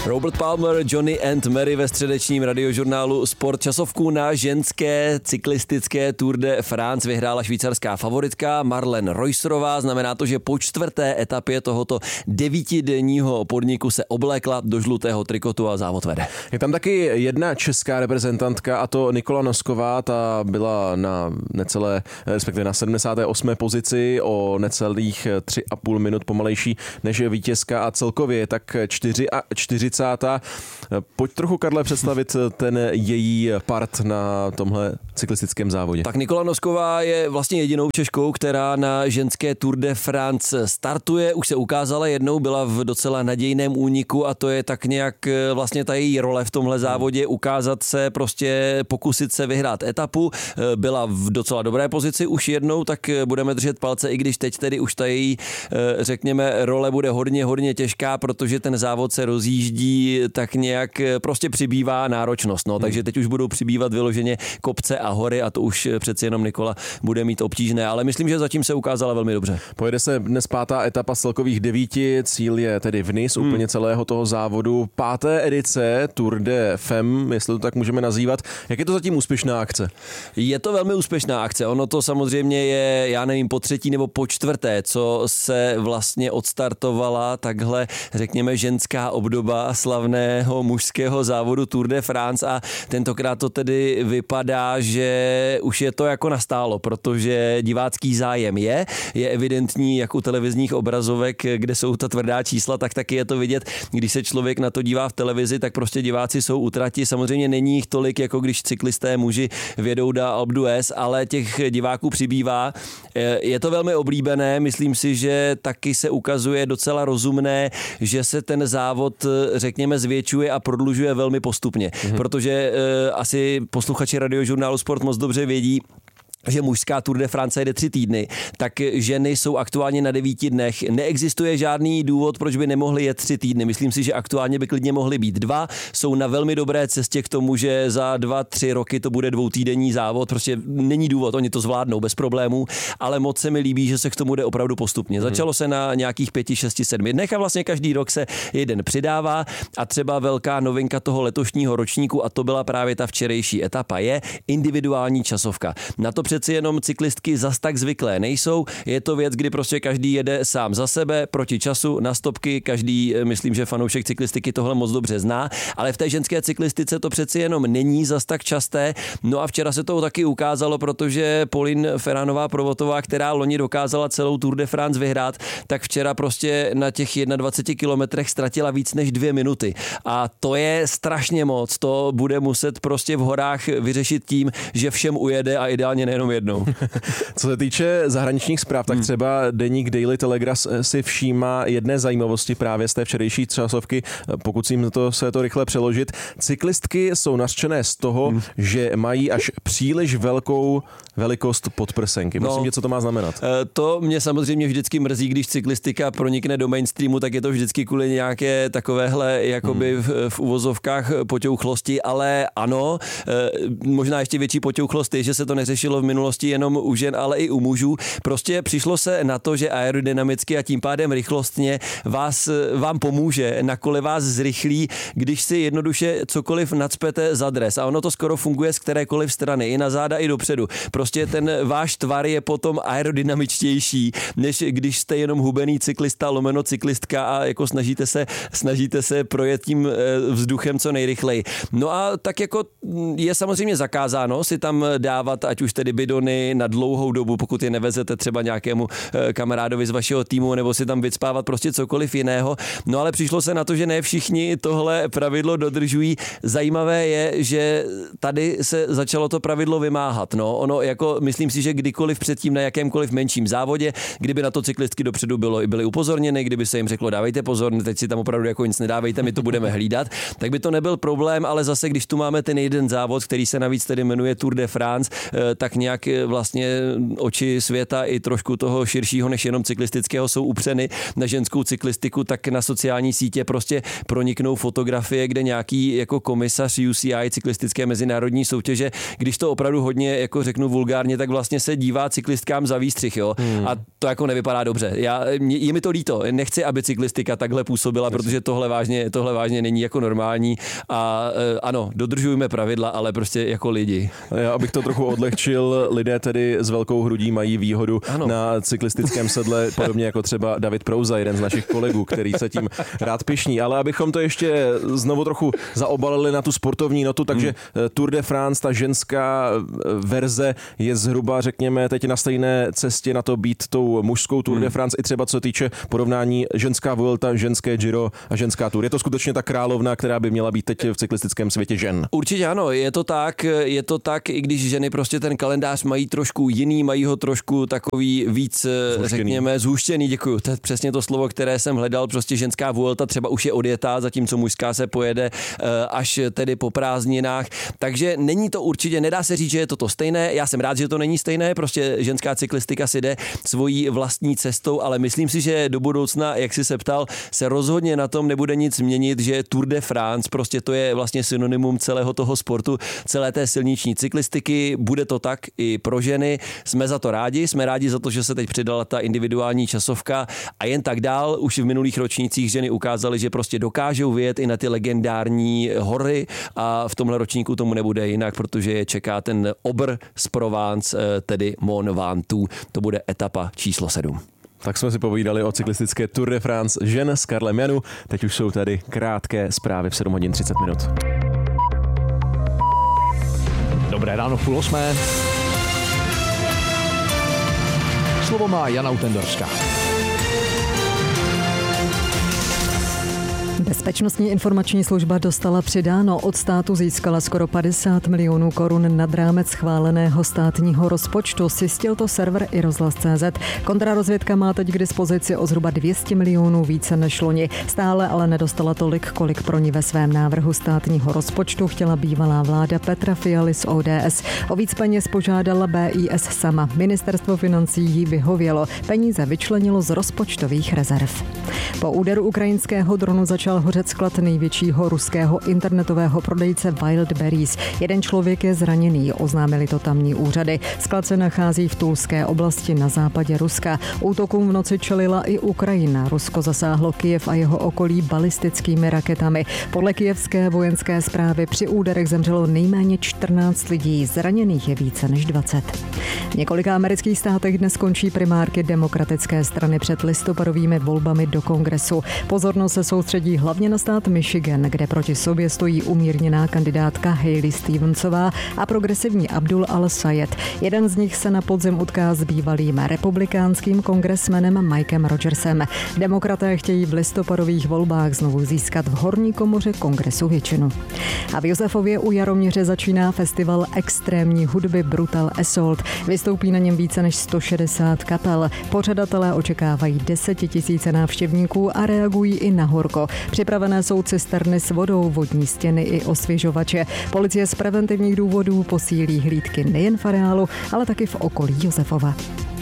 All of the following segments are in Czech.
Robert Palmer, Johnny and Mary ve středečním radiožurnálu Sport. Časovku na ženské cyklistické Tour de France vyhrála švýcarská favoritka Marlen Reusserová. Znamená to, že po čtvrté etapě tohoto 9denního podniku se oblékla do žlutého trikotu a závod vede. Je tam taky jedna česká reprezentantka, a to Nikola Nosková. Ta byla na necelé, respektive na 78. pozici, o necelých 3,5 minut pomalejší než vítězka a celkově je tak 44. Pojď trochu, Karle, představit ten její part na tomhle cyklistickém závodě. Tak Nikola Nosková je vlastně jedinou Češkou, která na ženské Tour de France startuje. Už se ukázala jednou, byla v docela nadějném úniku a to je tak nějak vlastně ta její role v tomhle závodě, ukázat se, prostě pokusit se vyhrát etapu. Byla v docela dobré pozici už jednou, tak budeme držet palce, i když teď tedy už ta její, řekněme, role bude hodně těžká, protože ten závod se rozjíždí tak nějak, prostě přibývá náročnost, no, takže teď už budou přibývat vyloženě kopce a hory a to už přeci jenom Nikola bude mít obtížné, ale myslím, že zatím se ukázala velmi dobře. Pojede se dnes 5. etapa z celkových 9, cíl je tedy v Nice, úplně celého toho závodu. 5. edice Tour de Femme, jestli to tak můžeme nazývat. Jak je to zatím úspěšná akce? Je to velmi úspěšná akce, ono to samozřejmě je, já nevím, po 3. nebo po 4., co se vlastně odstartovala takhle, řekněme, ženská obdoba slavného mužského závodu Tour de France a tentokrát to tedy vypadá, že už je to jako nastálo, protože divácký zájem je evidentní jak u televizních obrazovek, kde jsou ta tvrdá čísla, tak taky je to vidět, když se člověk na to dívá v televizi, tak prostě diváci jsou u trati, samozřejmě není jich tolik, jako když cyklisté muži vjedou do Alpe d'Huez, ale těch diváků přibývá. Je to velmi oblíbené, myslím si, že taky se ukazuje docela rozumné, že se ten závod, řekněme, zvětšuje a prodlužuje velmi postupně, protože asi posluchači radiožurnálu Sport moc dobře vědí, že mužská Tour de France jde 3 týdny, tak ženy jsou aktuálně na 9 dnech. Neexistuje žádný důvod, proč by nemohly jet 3 týdny. Myslím si, že aktuálně by klidně mohly být 2. Jsou na velmi dobré cestě k tomu, že za 2-3 roky to bude 2týdenní závod. Prostě není důvod, oni to zvládnou bez problémů, ale moc se mi líbí, že se k tomu jde opravdu postupně. Začalo se na nějakých 5, 6, 7 dnech a vlastně každý rok se jeden přidává a třeba velká novinka toho letošního ročníku, a to byla právě ta včerejší etapa, je individuální časovka. Na to přeci jenom cyklistky zas tak zvyklé nejsou. Je to věc, kdy prostě každý jede sám za sebe, proti času, na stopky. Každý, myslím, že fanoušek cyklistiky tohle moc dobře zná, ale v té ženské cyklistice to přeci jenom není zas tak časté. No a včera se to taky ukázalo, protože Pauline Ferranová-Provotová, která loni dokázala celou Tour de France vyhrát, tak včera prostě na těch 21 kilometrech ztratila víc než 2 minuty. A to je strašně moc. To bude muset prostě v horách vyřešit tím, že všem ujede a ideálně nejenom jednou. Co se týče zahraničních zpráv, tak třeba deník Daily Telegraph si všímá jedné zajímavosti právě z té včerejší časovky, pokud si jim se to rychle přeložit. Cyklistky jsou nařčené z toho, že mají až příliš velkou velikost podprsenky. Myslím, co to má znamenat. To mě samozřejmě vždycky mrzí, když cyklistika pronikne do mainstreamu, tak je to vždycky kvůli nějaké takovéhle jakoby v uvozovkách poťouchlosti, ale ano, možná ještě větší poťouchlost je, že se to neřešilo v minulosti jenom u žen, ale i u mužů. Prostě přišlo se na to, že aerodynamicky a tím pádem rychlostně vám pomůže, na kole vás zrychlí, když si jednoduše cokoliv nacpete za dres. A ono to skoro funguje z kterékoliv strany, i na záda, i dopředu. Prostě ten váš tvar je potom aerodynamičtější, než když jste jenom hubený cyklista, lomeno cyklistka a jako snažíte se projet tím vzduchem co nejrychleji. No a tak jako je samozřejmě zakázáno si tam dávat ať už tedy bidony na dlouhou dobu, pokud je nevezete třeba nějakému kamarádovi z vašeho týmu, nebo si tam vycpávat prostě cokoliv jiného. No ale přišlo se na to, že ne všichni tohle pravidlo dodržují. Zajímavé je, že tady se začalo to pravidlo vymáhat. No, ono jako myslím si, že kdykoliv předtím na jakémkoliv menším závodě, kdyby na to cyklistky dopředu byly upozorněny, kdyby se jim řeklo dávejte pozor, teď si tam opravdu jako nic nedávejte, my to budeme hlídat, tak by to nebyl problém, ale zase když tu máme ten jeden závod, který se navíc tedy jmenuje Tour de France, tak nějak nějak vlastně oči světa i trošku toho širšího než jenom cyklistického jsou upřeny na ženskou cyklistiku, tak na sociální sítě prostě proniknou fotografie, kde nějaký jako komisař UCI cyklistické mezinárodní soutěže, když to opravdu hodně jako řeknu vulgárně, tak vlastně se dívá cyklistkám za výstřih, jo. A to jako nevypadá dobře. Je mi to líto. Nechci, aby cyklistika takhle působila, protože tohle vážně není jako normální a ano, dodržujme pravidla, ale prostě jako lidi. Já, abych to trochu odlehčil, lidé tedy s velkou hrudí mají výhodu na cyklistickém sedle, podobně jako třeba David Prouza, jeden z našich kolegů, který se tím rád pyšní. Ale abychom to ještě znovu trochu zaobalili na tu sportovní notu, takže Tour de France, ta ženská verze je zhruba, řekněme, teď na stejné cestě na to být tou mužskou Tour de France, i třeba co se týče porovnání ženská Vuelta, ženské Giro a ženská Tour. Je to skutečně ta královna, která by měla být teď v cyklistickém světě žen? Určitě ano, je to tak, i když ženy prostě ten kalendář mají trošku jiný, mají ho trošku takový víc, řekněme, zhuštěný, děkuju. To je přesně to slovo, které jsem hledal, prostě ženská Vuelta třeba už je odjetá, zatímco mužská se pojede až tedy po prázdninách, takže není to určitě, nedá se říct, že je to stejné, já jsem rád, že to není stejné, prostě ženská cyklistika si jde svojí vlastní cestou, ale myslím si, že do budoucna, jak jsi se ptal, se rozhodně na tom nebude nic měnit, že Tour de France, prostě to je vlastně synonymum celého toho sportu, celé té silniční cyklistiky, bude to tak i pro ženy, jsme za to rádi, jsme rádi za to, že se teď přidala ta individuální časovka a jen tak dál, už v minulých ročnících ženy ukázaly, že prostě dokážou vyjet i na ty legendární hory a v tomhle ročníku tomu nebude jinak, protože je čeká ten Obr z Provence, tedy Mont Ventoux, to bude etapa číslo 7. Tak jsme si povídali o cyklistické Tour de France žen s Karlem Janu. Teď už jsou tady krátké zprávy v 7 hodin 30 minut. Dobré ráno v 7:30. Slovo má Jana Utendorská. Bezpečnostní informační služba dostala přidáno, od státu získala skoro 50 milionů korun nad rámec schváleného státního rozpočtu. Zjistil to server iRozhlas.cz. Kontrarozvědka má teď k dispozici o zhruba 200 milionů více než loni. Stále ale nedostala tolik, kolik pro ní ve svém návrhu státního rozpočtu chtěla bývalá vláda Petra Fialy z ODS. O víc peněz požádala BIS sama. Ministerstvo financí jí vyhovělo. Peníze vyčlenilo z rozpočtových rezerv. Po úderu ukrajinského dronu začal hořet sklad největšího ruského internetového prodejce Wildberries. Jeden člověk je zraněný, oznámili to tamní úřady. Sklad se nachází v Tulské oblasti na západě Ruska. Útokům v noci čelila i Ukrajina. Rusko zasáhlo Kyjev a jeho okolí balistickými raketami. Podle kyjevské vojenské správy při úderech zemřelo nejméně 14 lidí, zraněných je více než 20. V několika amerických státech dnes končí primárky demokratické strany před listopadovými volbami do kongresu. Pozornost se soustředí hlavně na stát Michigan, kde proti sobě stojí umírněná kandidátka Hailey Stevensová a progresivní Abdul al-Sayed. Jeden z nich se na podzim utká s bývalým republikánským kongresmenem Mikem Rogersem. Demokraté chtějí v listopadových volbách znovu získat v horní komoře kongresu většinu. A v Josefově u Jaroměře začíná festival extrémní hudby Brutal Assault. Vystoupí na něm více než 160 kapel. Pořadatelé očekávají 10 000 návštěvníků a reagují i na horko. Připravené jsou cisterny s vodou, vodní stěny i osvěžovače. Policie z preventivních důvodů posílí hlídky nejen v areálu, ale taky v okolí Josefova.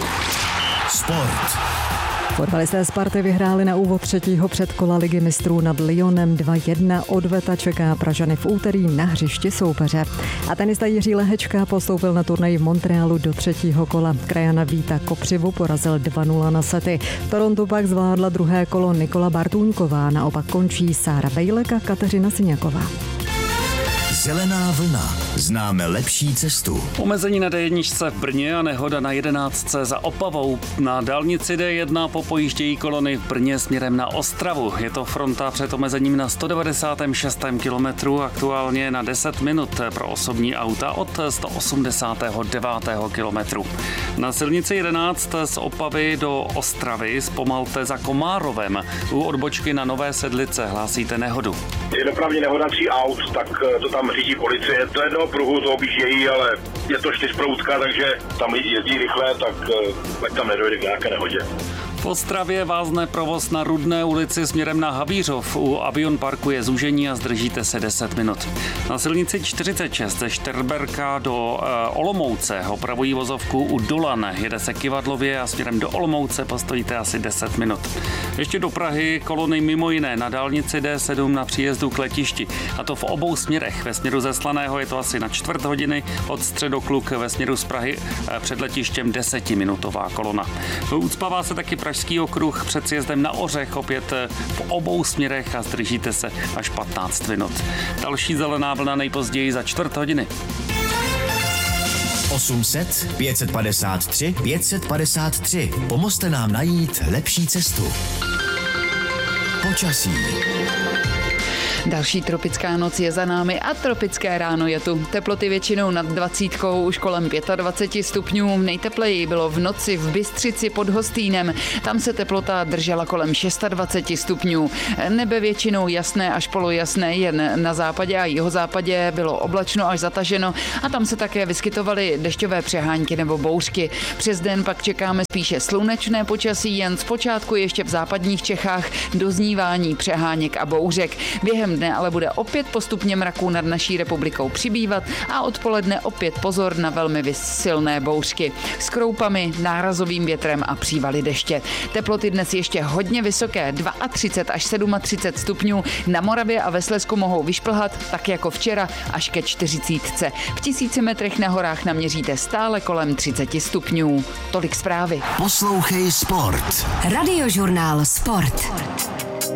Sport. Fotbalisté Sparty vyhráli na úvod třetího předkola Ligy mistrů nad Lyonem 2-1. Odveta čeká Pražany v úterý na hřišti soupeře. A tenista Jiří Lehečka postoupil na turnaj v Montrealu do třetího kola. Krajana Víta Kopřivu porazil 2-0 na sety. V Torontu pak zvládla druhé kolo Nikola Bartůňková, naopak končí Sára Bejlek a Kateřina Syňaková. Zelená vlna. Známe lepší cestu. Omezení na D1 v Brně a nehoda na 11 za Opavou. Na dálnici D1 popojíždějí kolony v Brně směrem na Ostravu. Je to fronta před omezením na 196. kilometru, aktuálně na 10 minut pro osobní auta od 189. kilometru. Na silnici 11 z Opavy do Ostravy zpomalte za Komárovem. U odbočky na Nové Sedlice hlásíte nehodu. Je dopravní nehoda 3 aut, tak to tam řídí policie. Do jednoho pruhu to objíždějí, ale je to 4proutka, takže tam lidi jezdí rychle, tak tam nedojde k nějaké nehodě. V Ostravě vázne provoz na Rudné ulici směrem na Havířov. U Avion Parku je zúžení a zdržíte se 10 minut. Na silnici 46 ze Šterberka do Olomouce opravují vozovku u Dolan. Jede se kyvadlově a směrem do Olomouce postojíte asi 10 minut. Ještě do Prahy kolony mimo jiné na dálnici D7 na příjezdu k letišti. A to v obou směrech. Ve směru ze Slaného je to asi na čtvrt hodiny, od Středokluk ve směru z Prahy před letištěm 10minutová kolona. Ucpává se taky Pražský okruh před sjezdem na Ořech, opět v obou směrech a zdržíte se až 15 minut. Další zelená vlna nejpozději za čtvrt hodiny. 800 553 553. Pomozte nám najít lepší cestu. Počasí. Další tropická noc je za námi a tropické ráno je tu. Teploty většinou nad 20, už kolem 25 stupňů. Nejtepleji bylo v noci v Bystřici pod Hostýnem. Tam se teplota držela kolem 26 stupňů. Nebe většinou jasné až polojasné, jen na západě a jihozápadě bylo oblačno až zataženo a tam se také vyskytovaly dešťové přehánky nebo bouřky. Přes den pak čekáme spíše slunečné počasí, jen zpočátku ještě v západních Čechách doznívání přeháněk a bouřek. Během dne ale bude opět postupně mraků nad naší republikou přibývat a odpoledne opět pozor na velmi silné bouřky. S kroupami, nárazovým větrem a přívaly deště. Teploty dnes ještě hodně vysoké, 32 až 37 stupňů. Na Moravě a ve Slezsku mohou vyšplhat, tak jako včera, až ke 40. V 1000 metrech na horách naměříte stále kolem 30 stupňů. Tolik zprávy. Poslouchej Sport. Radiožurnál Sport.